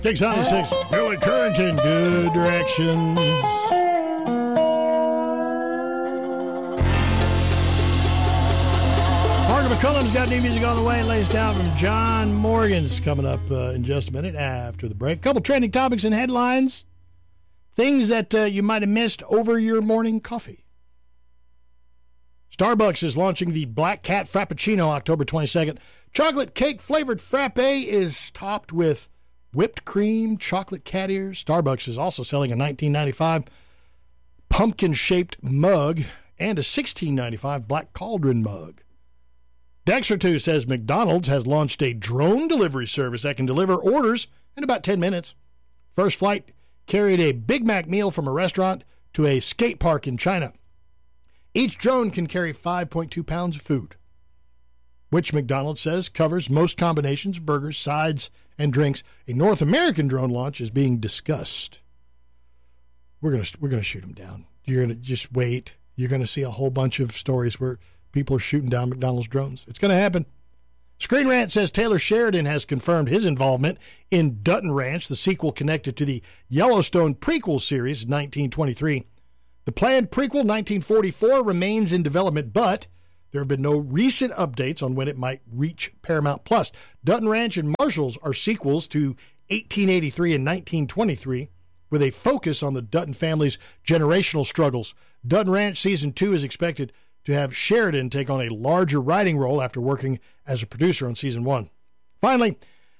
696, Billy Currington, Good Directions. Mark McCullum's got new music on the way. Lays down from John Morgan's coming up in just a minute after the break. Couple trending topics and headlines. Things that you might have missed over your morning coffee. Starbucks is launching the Black Cat Frappuccino October 22nd. Chocolate cake flavored frappe is topped with whipped cream, chocolate cat ears. Starbucks is also selling a $19.95 pumpkin-shaped mug and a $16.95 black cauldron mug. Dexter2 says McDonald's has launched a drone delivery service that can deliver orders in about 10 minutes. First flight carried a Big Mac meal from a restaurant to a skate park in China. Each drone can carry 5.2 pounds of food, which McDonald's says covers most combinations of burgers, sides, and drinks. A North American drone launch is being discussed. We're gonna shoot them down. You're gonna just wait. You're gonna see a whole bunch of stories where people are shooting down McDonald's drones. It's gonna happen. Screen Rant says Taylor Sheridan has confirmed his involvement in Dutton Ranch, the sequel connected to the Yellowstone prequel series, 1923. The planned prequel, 1944, remains in development, but there have been no recent updates on when it might reach Paramount+. Dutton Ranch and Marshalls are sequels to 1883 and 1923, with a focus on the Dutton family's generational struggles. Dutton Ranch Season 2 is expected to have Sheridan take on a larger writing role after working as a producer on Season 1. Finally,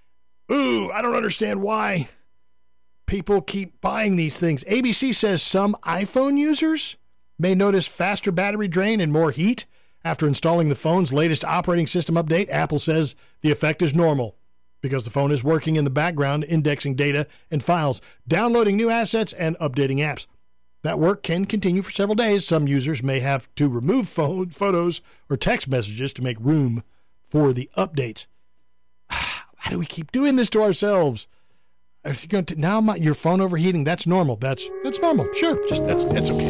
I don't understand why people keep buying these things. ABC says some iPhone users may notice faster battery drain and more heat after installing the phone's latest operating system update. Apple says the effect is normal because the phone is working in the background, indexing data and files, downloading new assets, and updating apps. That work can continue for several days. Some users may have to remove photos or text messages to make room for the updates. Why do we keep doing this to ourselves? If you're going to, now your phone overheating, that's normal. That's normal. Sure, just that's okay.